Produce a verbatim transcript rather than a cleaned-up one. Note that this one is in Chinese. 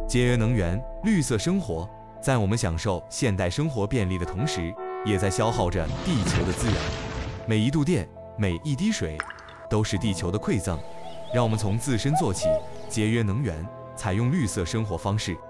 节约能源、绿色生活，在我们享受现代生活便利的同时，也在消耗着地球的资源。每一度电，每一滴水，都是地球的馈赠。让我们从自身做起，节约能源，采用绿色生活方式。